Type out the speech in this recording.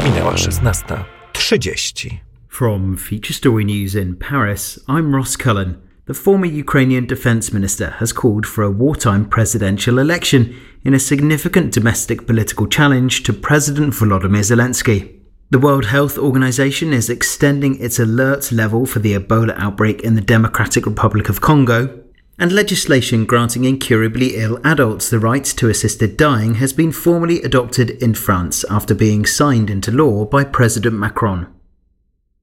Minęła 16:30. From Feature Story News in Paris, I'm Ross Cullen. The former Ukrainian defense minister has called for a wartime presidential election in a significant domestic political challenge to President Volodymyr Zelensky. The World Health Organization is extending its alert level for the Ebola outbreak in the Democratic Republic of Congo, and legislation granting incurably ill adults the right to assisted dying has been formally adopted in France after being signed into law by President Macron.